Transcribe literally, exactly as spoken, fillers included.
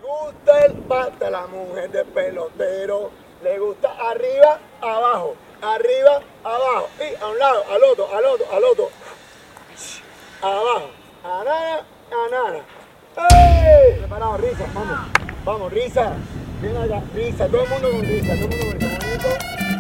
gusta el bate a la mujer de pelotero. Le gusta arriba, abajo, arriba, abajo. Y a un lado, al otro, al otro, al otro. Abajo. Anana, anana. ¡Ey! Preparado, risa, vamos. Vamos, risa. Ven acá, risa. Todo el mundo con risa, todo el mundo con risa. Bonito.